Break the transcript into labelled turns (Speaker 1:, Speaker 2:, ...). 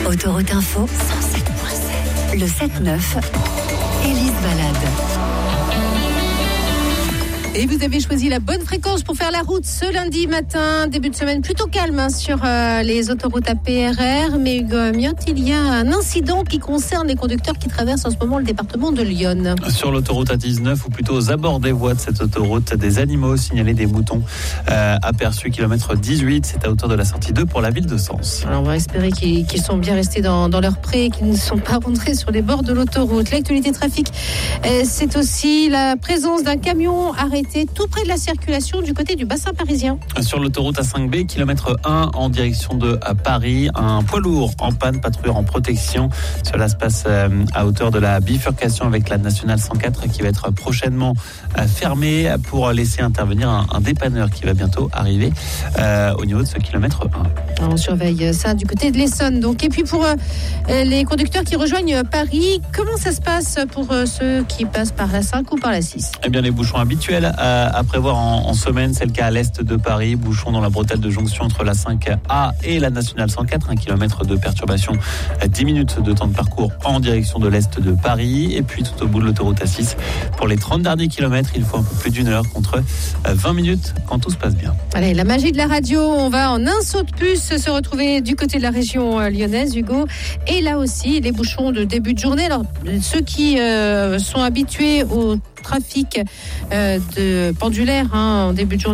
Speaker 1: Autoroute Info 107.7. Le 7-9, Élise Balade.
Speaker 2: Et vous avez choisi la bonne fréquence pour faire la route ce lundi matin. Début de semaine plutôt calme sur les autoroutes à PRR. Mais Hugo Miotte, il y a un incident qui concerne les conducteurs qui traversent en ce moment le département de l'Yonne.
Speaker 3: Sur l'autoroute A19, ou plutôt aux abords des voies de cette autoroute, des animaux signalés, des moutons aperçus, kilomètre 18. C'est à hauteur de la sortie 2 pour la ville de Sens.
Speaker 2: Alors on va espérer qu'ils sont bien restés dans leur pré et qu'ils ne sont pas rentrés sur les bords de l'autoroute. L'actualité trafic, c'est aussi la présence d'un camion arrêté tout près de la circulation du côté du bassin parisien.
Speaker 3: Sur l'autoroute A5B, kilomètre 1 en direction de Paris, un poids lourd en panne, patrouilleur en protection. Cela se passe à hauteur de la bifurcation avec la nationale 104 qui va être prochainement fermée pour laisser intervenir un dépanneur qui va bientôt arriver au niveau de ce kilomètre 1.
Speaker 2: On surveille ça du côté de l'Essonne. Donc. Et puis pour les conducteurs qui rejoignent Paris, comment ça se passe pour ceux qui passent par la 5 ou par la 6 ?
Speaker 3: Eh bien, les bouchons habituels à prévoir en semaine, c'est le cas à l'est de Paris, bouchons dans la bretelle de jonction entre la 5A et la nationale 104, 1 km de perturbation, 10 minutes de temps de parcours en direction de l'est de Paris, et puis tout au bout de l'autoroute A6, pour les 30 derniers kilomètres, il faut un peu plus d'une heure contre 20 minutes quand tout se passe bien.
Speaker 2: Allez, la magie de la radio, on va en un saut de puce se retrouver du côté de la région lyonnaise, Hugo, et là aussi, les bouchons de début de journée. Alors, ceux qui sont habitués au trafic de pendulaire en début de journée,